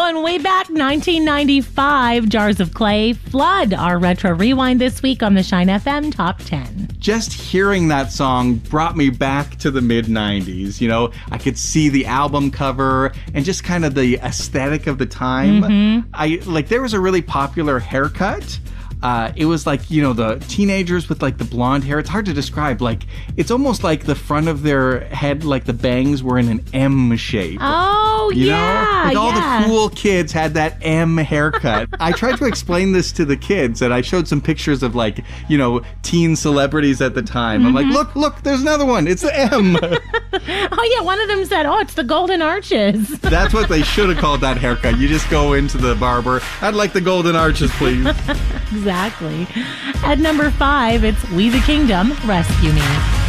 Going way back, 1995, Jars of Clay, Flood, our retro rewind this week on the Shine FM Top 10. Just hearing that song brought me back to the mid-90s. You know, I could see the album cover and just kind of the aesthetic of the time. There was a really popular haircut. It was like, you know, the teenagers with like the blonde hair. It's hard to describe. Like, it's almost like the front of their head, like the bangs were in an M shape. Oh, you yeah. know? Like all the cool kids had that M haircut. I tried to explain this to the kids, and I showed some pictures of like, you know, teen celebrities at the time. I'm like, look, there's another one. It's the M. Oh, yeah. One of them said, it's the Golden Arches. That's what they should have called that haircut. You just go into the barber. I'd like the Golden Arches, please. Exactly. At number 5, it's We the Kingdom, Rescue Me.